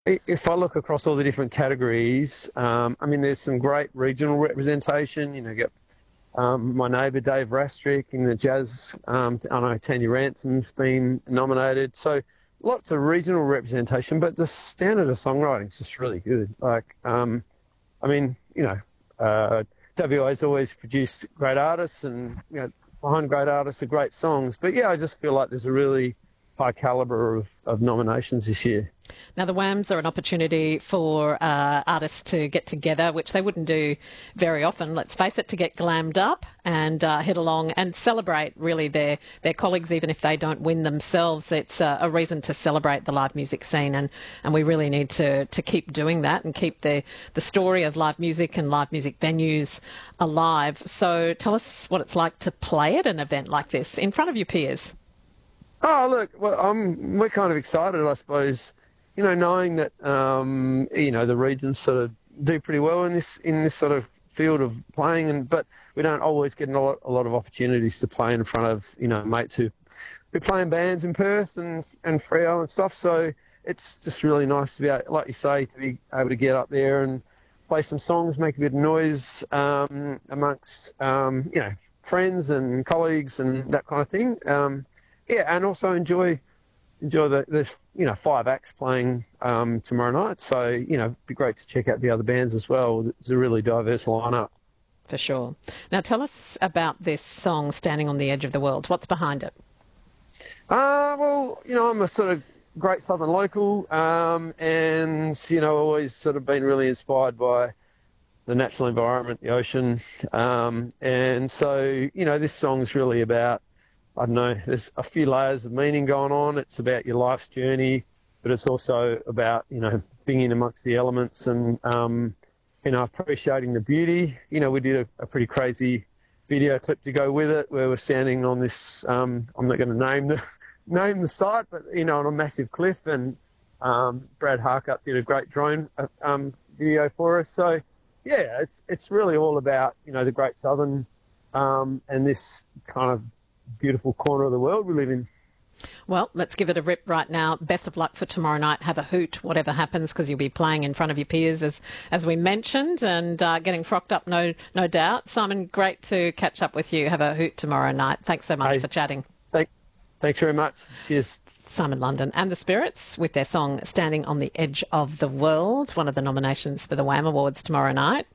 If I look across all the different categories, I mean, there's some great regional representation. You know, get my neighbour Dave Rastrick in the jazz. I know Tanya Ransom's been nominated. So lots of regional representation, but the standard of songwriting is just really good. Like, I mean, you know, WA's always produced great artists, and you know, behind great artists are great songs. But yeah, I just feel like there's a really high calibre of nominations this year. Now, the WAMs are an opportunity for artists to get together, which they wouldn't do very often, let's face it, to get glammed up and head along and celebrate, really, their colleagues, even if they don't win themselves. It's a reason to celebrate the live music scene, and we really need to keep doing that and keep the story of live music and live music venues alive. So tell us what it's like to play at an event like this in front of your peers. Oh, look, well, we're kind of excited, I suppose, you know, knowing that, you know, the regions sort of do pretty well in this sort of field of playing, but we don't always get a lot of opportunities to play in front of, you know, mates who play in bands in Perth and Freo and stuff. So it's just really nice to be able, like you say, to be able to get up there and play some songs, make a bit of noise amongst, you know, friends and colleagues and that kind of thing. Yeah, and also enjoy there's, you know, 5 acts playing tomorrow night. So, you know, it'd be great to check out the other bands as well. It's a really diverse lineup. For sure. Now, tell us about this song, Standing on the Edge of the World. What's behind it? Well, you know, I'm a sort of great southern local, and, you know, always sort of been really inspired by the natural environment, the ocean. And so, you know, this song's really about, I don't know, there's a few layers of meaning going on. It's about your life's journey, but it's also about, you know, being in amongst the elements and, you know, appreciating the beauty. You know, we did a pretty crazy video clip to go with it where we're standing on this, I'm not going to name the site, but, you know, on a massive cliff, and Brad Harkup did a great drone video for us. So, yeah, it's really all about, you know, the Great Southern and this kind of beautiful corner of the world we live in. Well, let's give it a rip right now. Best of luck for tomorrow night. Have a hoot, whatever happens, because you'll be playing in front of your peers, as we mentioned, and getting frocked up, no doubt. Simon, great to catch up with you. Have a hoot tomorrow night. Thanks so much for chatting. Thanks very much. Cheers. Simon London and the Spirits with their song Standing on the Edge of the World, one of the nominations for the WAM Awards tomorrow night.